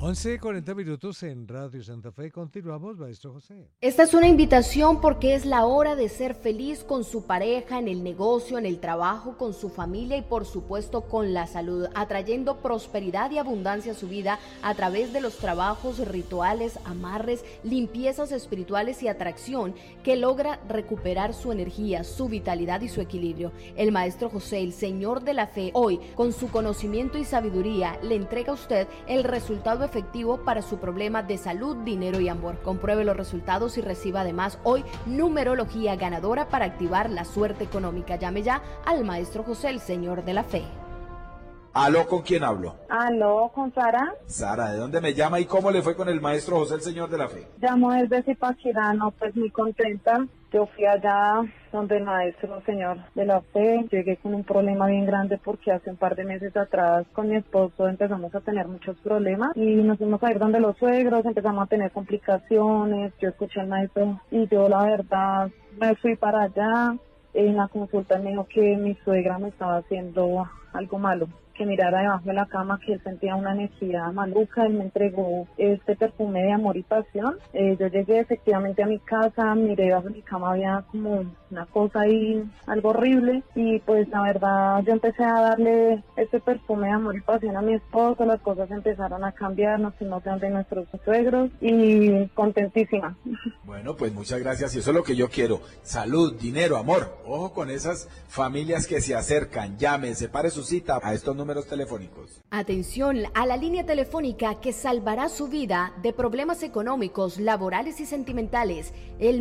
11:40 en Radio Santa Fe. Continuamos, maestro José. Esta es una invitación porque es la hora de ser feliz con su pareja, en el negocio, en el trabajo, con su familia y por supuesto con la salud, atrayendo prosperidad y abundancia a su vida a través de los trabajos, rituales, amarres, limpiezas espirituales y atracción que logra recuperar su energía, su vitalidad y su equilibrio. El maestro José, el Señor de la Fe, hoy con su conocimiento y sabiduría le entrega a usted el resultado efectivo para su problema de salud, dinero y amor. Compruebe los resultados y reciba además hoy numerología ganadora para activar la suerte económica. Llame ya al maestro José, el Señor de la Fe. ¿Aló, con quién hablo? Aló, ¿con Sara? Sara, ¿de dónde me llama y cómo le fue con el maestro José, el Señor de la Fe? Llamo desde Zipaquirá, pues muy contenta. Yo fui allá donde el maestro Señor de la Fe, llegué con un problema bien grande porque hace un par de meses atrás con mi esposo empezamos a tener muchos problemas y nos fuimos a ir donde los suegros, empezamos a tener complicaciones, yo escuché al maestro y yo la verdad me fui para allá. En la consulta me dijo que mi suegra me estaba haciendo algo malo, que mirara debajo de la cama, que él sentía una energía maluca. Él me entregó este perfume de amor y pasión. Yo llegué efectivamente a mi casa, miré debajo de mi cama, había como una cosa ahí, algo horrible, y pues la verdad yo empecé a darle este perfume de amor y pasión a mi esposo, las cosas empezaron a cambiar, nos fuimos de nuestros suegros y contentísima. Bueno, pues muchas gracias, y eso es lo que yo quiero: salud, dinero, amor. Ojo con esas familias que se acercan, llame, separe su cita a estos números telefónicos. Atención a la línea telefónica que salvará su vida de problemas económicos, laborales y sentimentales. El